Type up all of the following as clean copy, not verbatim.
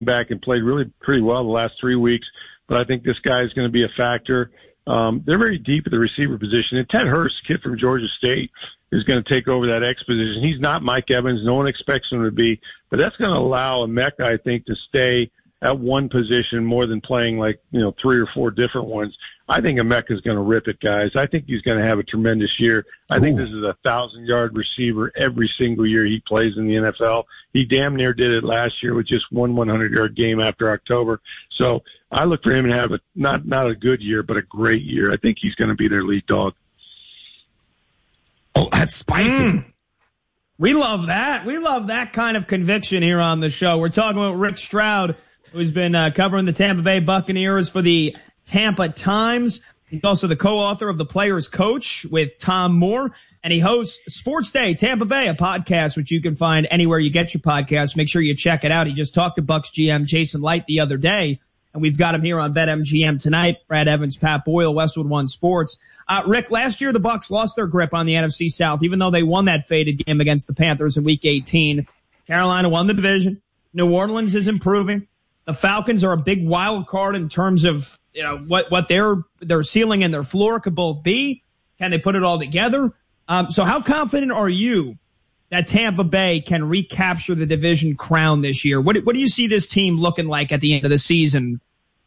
back and played really pretty well the last 3 weeks. But I think this guy is going to be a factor. They're very deep at the receiver position. And Ted Hurst, kid from Georgia State, is going to take over that X position. He's not Mike Evans. No one expects him to be. But that's going to allow Emeka, I think, to stay at one position more than playing 3 or 4 different ones. I think Emeka is going to rip it, guys. I think he's going to have a tremendous year. I think this is a 1,000-yard receiver every single year he plays in the NFL. He damn near did it last year with just one 100-yard game after October. So I look for him to have not a good year, but a great year. I think he's going to be their lead dog. Oh, that's spicy. We love that. We love that kind of conviction here on the show. We're talking about Rick Stroud, who's been covering the Tampa Bay Buccaneers for the Tampa Times. He's also the co-author of The Player's Coach with Tom Moore, and he hosts Sports Day Tampa Bay, a podcast which you can find anywhere you get your podcasts. Make sure you check it out. He just talked to Bucs GM Jason Light the other day, and we've got him here on BetMGM tonight. Brad Evans, Pat Boyle, Westwood One Sports. Rick, last year the Bucs lost their grip on the NFC South, even though they won that faded game against the Panthers in Week 18. Carolina won the division. New Orleans is improving. The Falcons are a big wild card in terms of what their ceiling and their floor could both be. Can they put it all together? So how confident are you that Tampa Bay can recapture the division crown this year? What do you see this team looking like at the end of the season?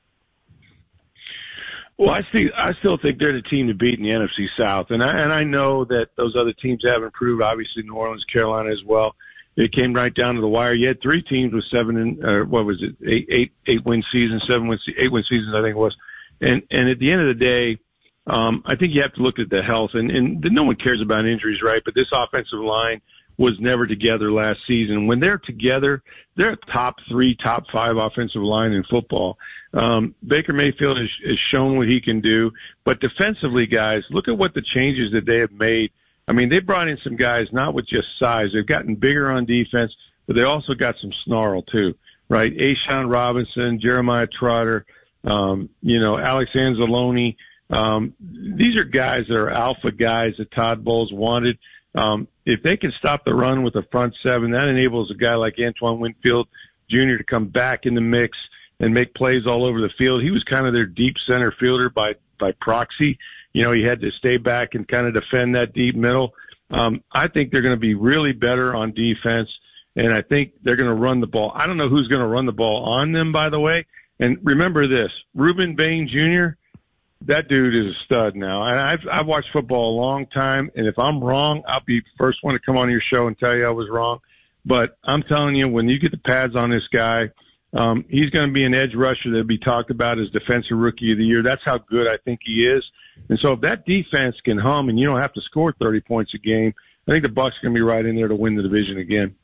Well, I still think they're the team to beat in the NFC South, and I know that those other teams have improved. Obviously, New Orleans, Carolina as well. It came right down to the wire. You had 3 teams with 8-win seasons, 8-win seasons, I think it was. And at the end of the day, I think you have to look at the health, and no one cares about injuries, right? But this offensive line was never together last season. When they're together, they're a top 3, top 5 offensive line in football. Baker Mayfield has shown what he can do. But defensively, guys, look at what the changes that they have made. I mean, they brought in some guys not with just size. They've gotten bigger on defense, but they also got some snarl too, right? A'Shawn Robinson, Jeremiah Trotter, Alex Anzalone. These are guys that are alpha guys that Todd Bowles wanted. If they can stop the run with a front 7, that enables a guy like Antoine Winfield Jr. to come back in the mix and make plays all over the field. He was kind of their deep center fielder by proxy. He had to stay back and kind of defend that deep middle. I think they're going to be really better on defense, and I think they're going to run the ball. I don't know who's going to run the ball on them, by the way. And remember this, Reuben Bain Jr., that dude is a stud now. And I've watched football a long time, and if I'm wrong, I'll be the first one to come on your show and tell you I was wrong. But I'm telling you, when you get the pads on this guy, he's going to be an edge rusher that will be talked about as Defensive Rookie of the Year. That's how good I think he is. And so if that defense can hum and you don't have to score 30 points a game, I think the Bucs are going to be right in there to win the division again.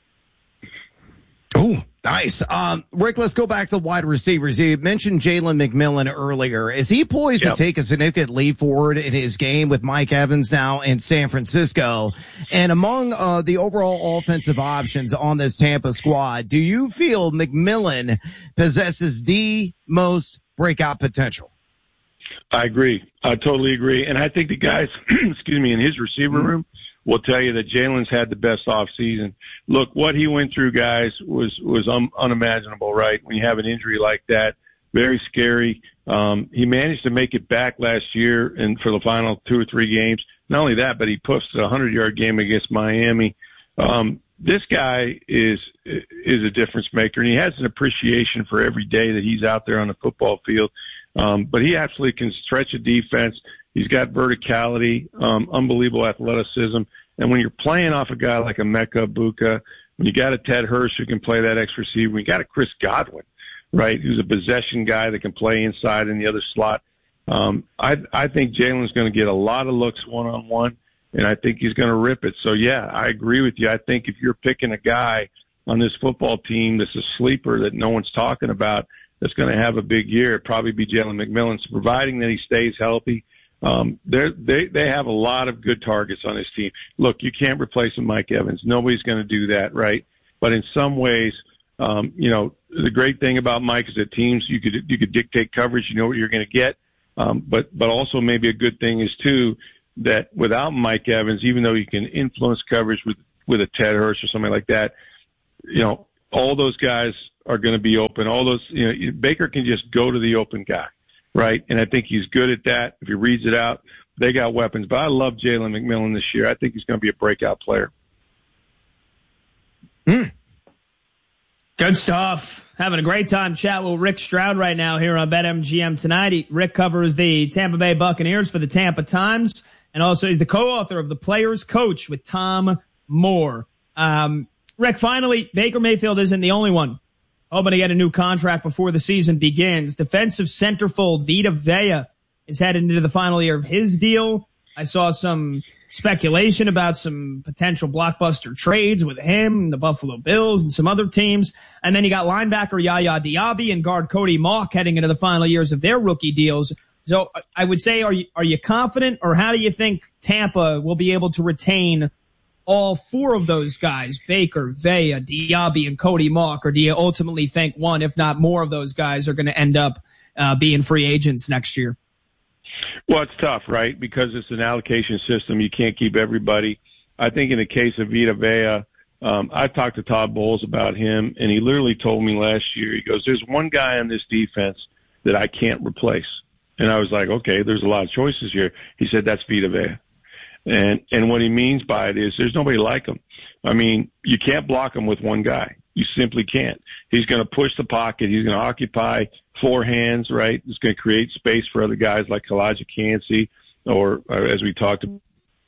Oh, nice. Rick, let's go back to the wide receivers. You mentioned Jalen McMillan earlier. Is he poised to take a significant leap forward in his game with Mike Evans now in San Francisco? And among the overall offensive options on this Tampa squad, do you feel McMillan possesses the most breakout potential? I agree. I totally agree. And I think the guys, in his receiver room will tell you that Jalen's had the best offseason. Look, what he went through, guys, was unimaginable, right? When you have an injury like that, very scary. He managed to make it back last year and for the final 2 or 3 games. Not only that, but he posted a 100-yard game against Miami. This guy is a difference maker, and he has an appreciation for every day that he's out there on the football field. But he absolutely can stretch a defense. He's got verticality, unbelievable athleticism. And when you're playing off a guy like Emeka Egbuka, when you got a Ted Hurst who can play that X receiver, when you got a Chris Godwin, right, who's a possession guy that can play inside in the other slot, I think Jalen's going to get a lot of looks one-on-one, and I think he's going to rip it. So, yeah, I agree with you. I think if you're picking a guy on this football team that's a sleeper that no one's talking about that's going to have a big year, it'd probably be Jalen McMillan. So providing that he stays healthy, they have a lot of good targets on this team. Look, you can't replace Mike Evans. Nobody's going to do that, right? But in some ways, the great thing about Mike is that teams, you could dictate coverage. You know what you're going to get. But also maybe a good thing is, too, that without Mike Evans, even though you can influence coverage with a Ted Hurst or something like that, all those guys are going to be open. All those, Baker can just go to the open guy, right? And I think he's good at that. If he reads it out, they got weapons. But I love Jalen McMillan this year. I think he's going to be a breakout player. Good stuff. Having a great time chatting with Rick Stroud right now here on BetMGM tonight. Rick covers the Tampa Bay Buccaneers for the Tampa Times, and also he's the co-author of The Player's Coach with Tom Moore. Rick, finally, Baker Mayfield isn't the only one hoping to get a new contract before the season begins. Defensive centerfold Vita Vea is headed into the final year of his deal. I saw some speculation about some potential blockbuster trades with him and the Buffalo Bills and some other teams. And then you got linebacker Yaya Diaby and guard Cody Mauch heading into the final years of their rookie deals. So I would say, are you confident, or how do you think Tampa will be able to retain all four of those guys, Baker, Vea, Diaby, and Cody Mauch? Or do you ultimately think one, if not more of those guys are going to end up being free agents next year? Well, it's tough, right? Because it's an allocation system. You can't keep everybody. I think in the case of Vita Vea, I talked to Todd Bowles about him, and he literally told me last year, he goes, there's one guy on this defense that I can't replace. And I was like, okay, there's a lot of choices here. He said, that's Vita Vea. And what he means by it is there's nobody like him. I mean, you can't block him with one guy. You simply can't. He's going to push the pocket. He's going to occupy four hands, right? It's going to create space for other guys like Kalaji Kancey or as we talked about,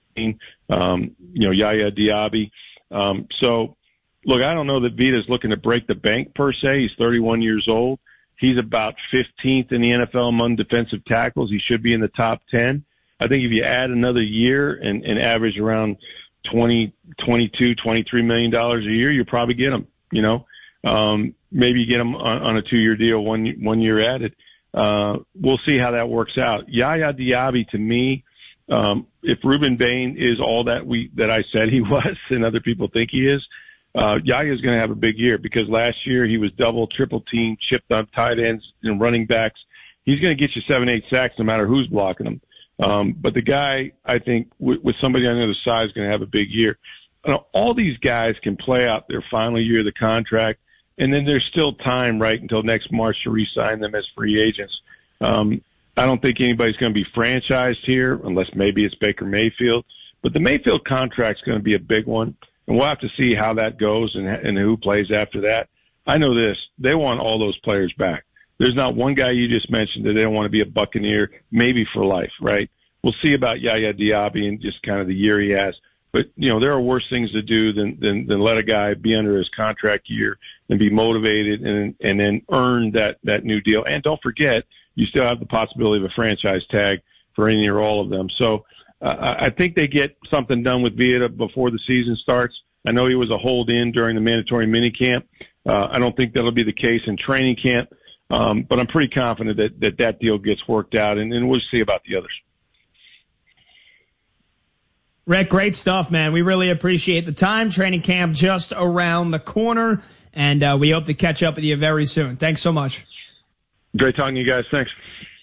Yaya Diaby. So, look, I don't know that Vita's looking to break the bank per se. He's 31 years old. He's about 15th in the NFL among defensive tackles. He should be in the top 10. I think if you add another year and average around $22, $23 million a year, you probably get him, maybe you get him on a 2-year deal, one year added. We'll see how that works out. Yaya Diaby, to me, if Ruben Bain is all that I said he was and other people think he is, Yaya is going to have a big year because last year he was double, triple team, chipped on tight ends and running backs. He's going to get you 7-8 sacks no matter who's blocking him. But the guy, I think, with somebody on the other side is going to have a big year. All these guys can play out their final year of the contract, and then there's still time, right, until next March to re-sign them as free agents. I don't think anybody's going to be franchised here unless maybe it's Baker Mayfield. But the Mayfield contract's going to be a big one, and we'll have to see how that goes and who plays after that. I know this. They want all those players back. There's not one guy you just mentioned that they don't want to be a Buccaneer, maybe for life, right? We'll see about Yaya Diaby and just kind of the year he has. But, there are worse things to do than let a guy be under his contract year and be motivated and then earn that new deal. And don't forget, you still have the possibility of a franchise tag for any or all of them. So I think they get something done with Vita before the season starts. I know he was a hold-in during the mandatory minicamp. I don't think that'll be the case in training camp. But I'm pretty confident that deal gets worked out, and we'll see about the others. Rick, great stuff, man. We really appreciate the time. Training camp just around the corner, and we hope to catch up with you very soon. Thanks so much. Great talking to you guys. Thanks.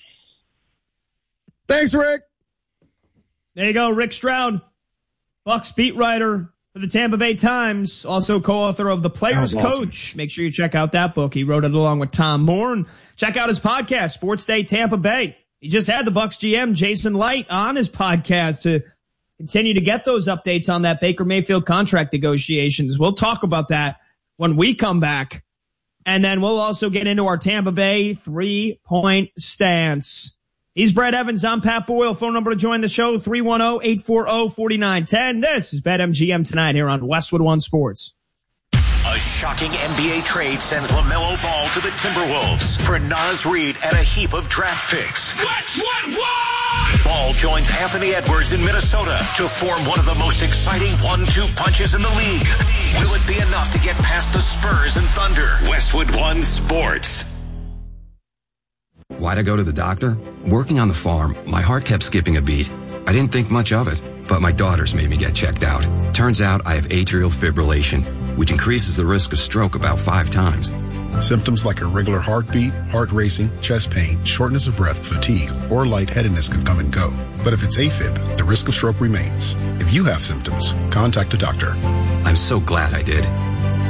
Thanks, Rick. There you go, Rick Stroud, Bucs beat writer for the Tampa Bay Times, also co-author of The Player's Coach. Make sure you check out that book. He wrote it along with Tom Moore. And check out his podcast, Sports Day Tampa Bay. He just had the Bucs GM, Jason Light, on his podcast to continue to get those updates on that Baker Mayfield contract negotiations. We'll talk about that when we come back. And then we'll also get into our Tampa Bay 3-point stance. He's Brett Evans. I'm Pat Boyle. Phone number to join the show, 310-840-4910. This is BetMGM tonight here on Westwood One Sports. A shocking NBA trade sends LaMelo Ball to the Timberwolves for Naz Reid and a heap of draft picks. Westwood One! Ball joins Anthony Edwards in Minnesota to form one of the most exciting 1-2 punches in the league. Will it be enough to get past the Spurs and Thunder? Westwood One Sports. Why'd I go to the doctor? Working on the farm, my heart kept skipping a beat. I didn't think much of it, but my daughters made me get checked out. Turns out I have atrial fibrillation, which increases the risk of stroke about 5 times. Symptoms like irregular heartbeat, heart racing, chest pain, shortness of breath, fatigue, or lightheadedness can come and go. But if it's AFib, the risk of stroke remains. If you have symptoms, contact a doctor. I'm so glad I did.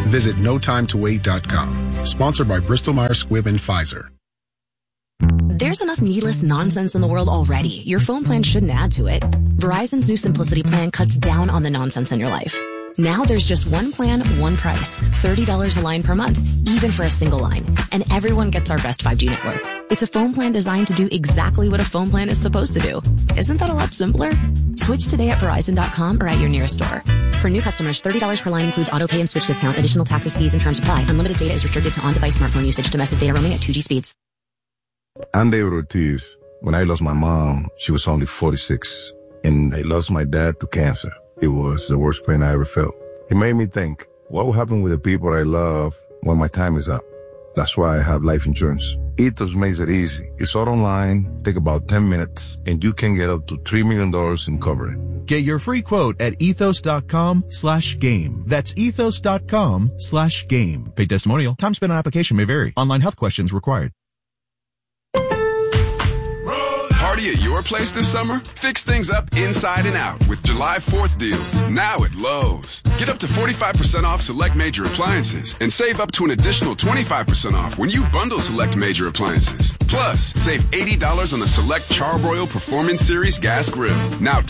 Visit NoTimeToWait.com. Sponsored by Bristol-Myers Squibb and Pfizer. There's enough needless nonsense in the world already. Your phone plan shouldn't add to it. Verizon's new Simplicity plan cuts down on the nonsense in your life. Now there's just one plan, one price. $30 a line per month, even for a single line. And everyone gets our best 5G network. It's a phone plan designed to do exactly what a phone plan is supposed to do. Isn't that a lot simpler? Switch today at Verizon.com or at your nearest store. For new customers, $30 per line includes auto pay and switch discount. Additional taxes, fees, and terms apply. Unlimited data is restricted to on-device smartphone usage. Domestic data roaming at 2G speeds. I'm David Ortiz. When I lost my mom, she was only 46. And I lost my dad to cancer. It was the worst pain I ever felt. It made me think, what will happen with the people I love when my time is up? That's why I have life insurance. Ethos makes it easy. It's all online, take about 10 minutes, and you can get up to $3 million in coverage. Get your free quote at ethos.com/game. That's ethos.com/game. Paid testimonial. Time spent on application may vary. Online health questions required. Party at your place this summer? Fix things up inside and out with July 4th deals. Now at Lowe's. Get up to 45% off select major appliances and save up to an additional 25% off when you bundle select major appliances. Plus, save $80 on the select Charbroil Performance Series gas grill. Now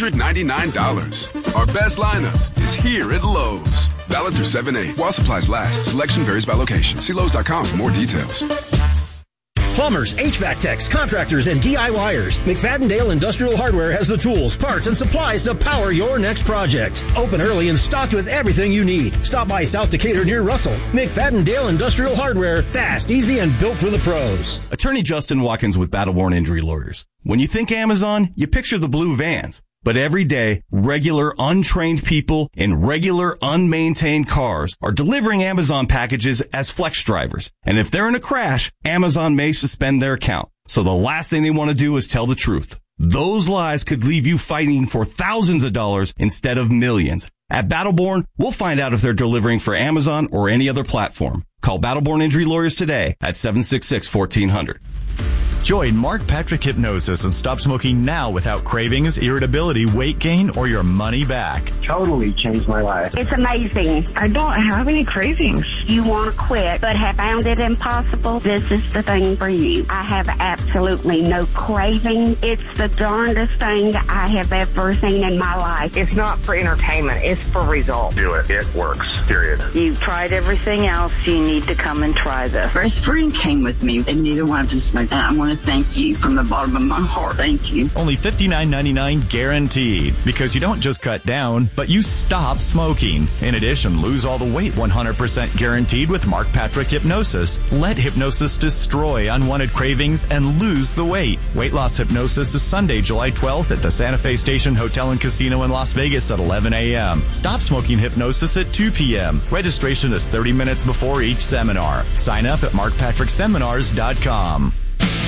$299. Our best lineup is here at Lowe's. Valid through 7/8. While supplies last. Selection varies by location. See Lowe's.com for more details. Plumbers, HVAC techs, contractors, and DIYers. McFadden-Dale Industrial Hardware has the tools, parts, and supplies to power your next project. Open early and stocked with everything you need. Stop by South Decatur near Russell. McFadden-Dale Industrial Hardware. Fast, easy, and built for the pros. Attorney Justin Watkins with Battleborn Injury Lawyers. When you think Amazon, you picture the blue vans. But every day, regular, untrained people in regular, unmaintained cars are delivering Amazon packages as flex drivers. And if they're in a crash, Amazon may suspend their account. So the last thing they want to do is tell the truth. Those lies could leave you fighting for thousands of dollars instead of millions. At Battleborn, we'll find out if they're delivering for Amazon or any other platform. Call Battleborn Injury Lawyers today at 766-1400. Join Mark Patrick Hypnosis and stop smoking now without cravings, irritability, weight gain, or your money back. Totally changed my life. It's amazing. I don't have any cravings. You want to quit, but have found it impossible? This is the thing for you. I have absolutely no craving. It's the darndest thing I have ever seen in my life. It's not for entertainment. It's for results. Do it. It works. Period. You've tried everything else. You need to come and try this. Best friend came with me, and neither one of us smoked. I want to thank you from the bottom of my heart. Thank you. Only $59.99 guaranteed. Because you don't just cut down, but you stop smoking. In addition, lose all the weight 100% guaranteed with Mark Patrick Hypnosis. Let hypnosis destroy unwanted cravings and lose the weight. Weight Loss Hypnosis is Sunday, July 12th at the Santa Fe Station Hotel and Casino in Las Vegas at 11 a.m. Stop smoking hypnosis at 2 p.m. Registration is 30 minutes before each seminar. Sign up at markpatrickseminars.com.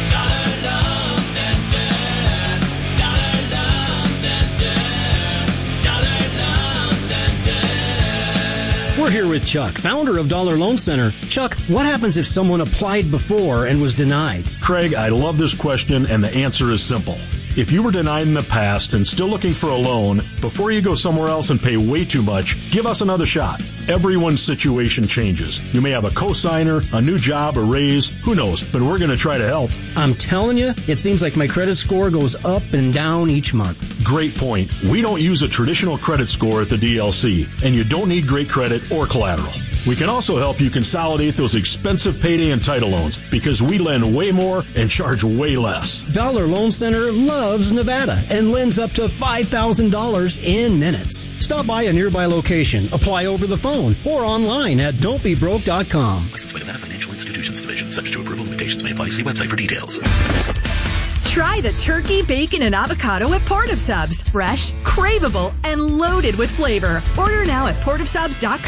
We're here with Chuck, founder of Dollar Loan Center. Chuck, what happens if someone applied before and was denied? Craig, I love this question, and the answer is simple. If you were denied in the past and still looking for a loan, before you go somewhere else and pay way too much, give us another shot. Everyone's situation changes. You may have a cosigner, a new job, a raise, who knows, but we're going to try to help. I'm telling you, it seems like my credit score goes up and down each month. Great point. We don't use a traditional credit score at the DLC, and you don't need great credit or collateral. We can also help you consolidate those expensive payday and title loans because we lend way more and charge way less. Dollar Loan Center loves Nevada and lends up to $5,000 in minutes. Stop by a nearby location, apply over the phone, or online at don'tbebroke.com. Licensed by Nevada Financial Institutions Division. Subject to approval, limitations may apply. See website for details. Try the turkey, bacon, and avocado at Port of Subs. Fresh, craveable, and loaded with flavor. Order now at portofsubs.com.